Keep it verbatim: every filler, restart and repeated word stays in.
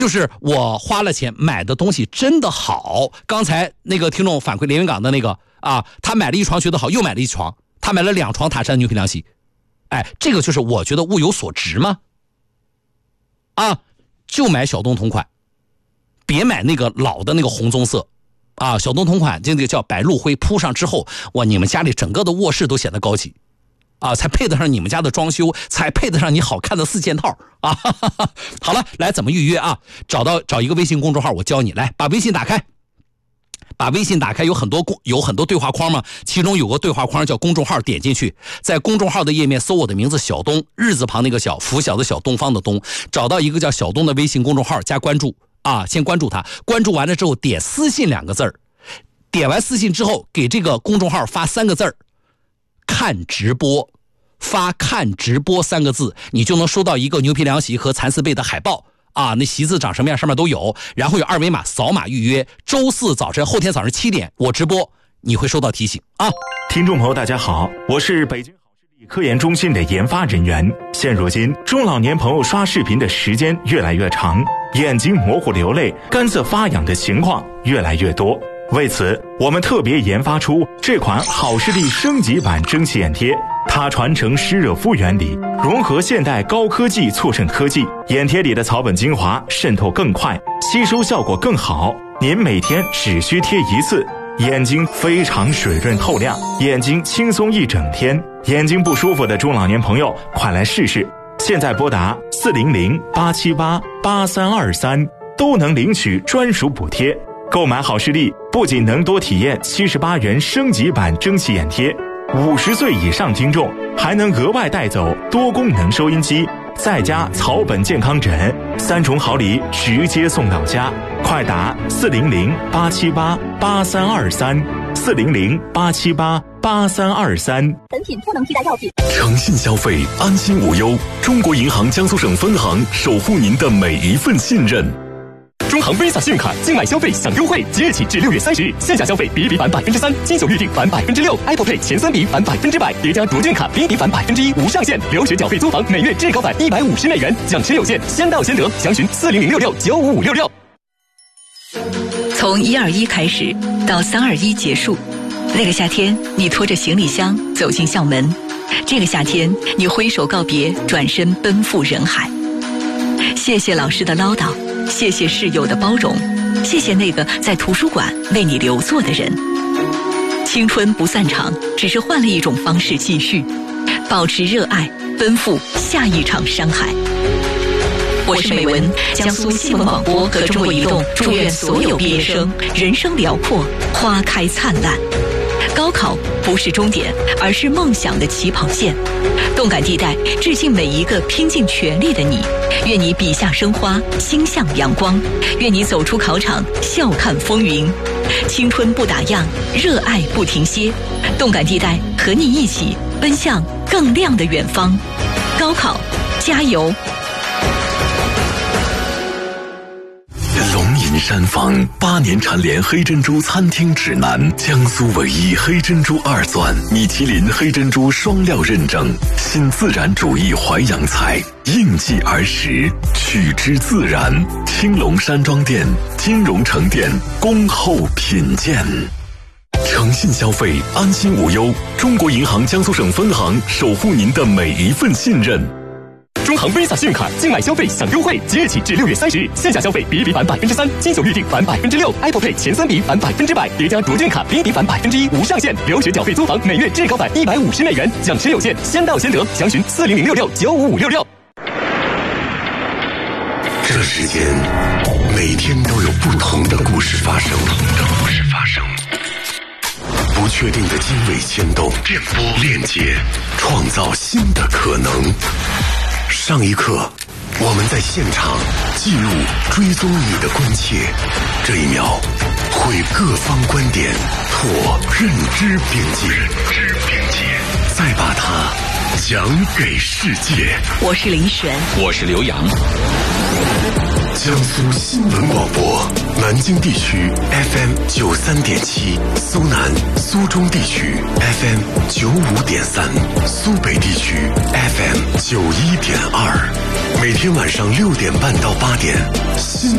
就是我花了钱买的东西真的好。刚才那个听众反馈连云港的那个啊，他买了一床觉得好，又买了一床，他买了两床塔山牛皮凉席。哎，这个就是我觉得物有所值嘛。啊，就买小东同款，别买那个老的那个红棕色。啊，小东同款这个叫白鹿灰，铺上之后，哇，你们家里整个的卧室都显得高级。啊，才配得上你们家的装修，才配得上你好看的四件套啊！哈哈哈。好了，来怎么预约啊？找到找一个微信公众号，我教你。来，把微信打开，把微信打开，有很多公有很多对话框嘛，其中有个对话框叫公众号，点进去，在公众号的页面搜我的名字小东，日字旁那个小，拂晓的小，东方的东，找到一个叫小东的微信公众号，加关注啊，先关注他，关注完了之后点私信两个字儿，点完私信之后给这个公众号发三个字儿。看直播，发看直播三个字，你就能收到一个牛皮凉席和蚕丝被的海报啊，那席子长什么样上面都有，然后有二维码，扫码预约。周四早晨，后天早上七点我直播，你会收到提醒啊。 听众朋友大家好，我是北京好视力科研中心的研发人员。现如今中老年朋友刷视频的时间越来越长，眼睛模糊流泪、干涩发痒的情况越来越多。为此，我们特别研发出这款好视力升级版蒸汽眼贴，它传承湿热敷原理，融合现代高科技促渗科技，眼贴里的草本精华渗透更快，吸收效果更好。您每天只需贴一次，眼睛非常水润透亮，眼睛轻松一整天。眼睛不舒服的中老年朋友，快来试试！现在拨打四零零八七八八三二三，都能领取专属补贴。购买好视力不仅能多体验七十八元升级版蒸汽眼贴，五十岁以上听众还能额外带走多功能收音机，再加草本健康枕，三重好礼直接送到家。快打四零零八七八八三二三，四零零八七八八三二三。 本品不能替代药品。 诚信消费，安心无忧。中国银行江苏省分行守护您的每一份信任。 中行 Visa 信用卡境外消费享优惠，即日起至六月三十日，线下消费比比返百分之三，金九预订返百分之六 ，Apple Pay 前三笔返百分之百，叠加卓券卡比比返百分之一，无上限。留学缴费租房每月至高返一百五十美元，奖池有限，先到先得。详询四零零六六九五五六六。 从一二一开始到三二一结束，那个夏天，你拖着行李箱走进校门；这个夏天，你挥手告别，转身奔赴人海。谢谢老师的唠叨，谢谢室友的包容，谢谢那个在图书馆为你留座的人。青春不散场，只是换了一种方式继续，保持热爱，奔赴下一场山海。我是美文，江苏新闻广播和中国移动祝愿所有毕业生人生辽阔，花开灿烂。高考不是终点，而是梦想的起跑线。动感地带致敬每一个拼尽全力的你，愿你笔下生花，心向阳光，愿你走出考场，笑看风云。青春不打烊，热爱不停歇。动感地带和你一起奔向更亮的远方。高考，加油！ 龙吟山房八年蝉联黑珍珠餐厅指南，江苏唯一黑珍珠二钻，米其林黑珍珠双料认证，新自然主义淮扬菜，应季而食，取之自然。青龙山庄店、金融城店恭候品鉴。诚信消费，安心无忧。中国银行江苏省分行守护您的每一份信任。 中行 Visa 信用卡境外消费享优惠，即日起至六月三十日，线下消费比比返百分之三，金九预订返百分之六 ，Apple Pay 前三笔返百分之百，叠加卓券卡比比返百分之一，无上限。留学缴费租房每月至高返一百五十美元，奖池有限，先到先得。详询四零零六六九五五六六。 这世间每天都有不同的故事发生，故事发生。不确定的经纬牵动，电波链接，创造新的可能。上一刻，我们在现场记录、追踪你的关切，这一秒，会各方观点拓认知边界，认知边界，再把它讲给世界。 我是林璇， 我是刘洋。 江苏新闻广播，南京地区 F M 九三点七，苏南、苏中地区 F M 九五点三，苏北地区 F M 九一点二，每天晚上六点半到八点，新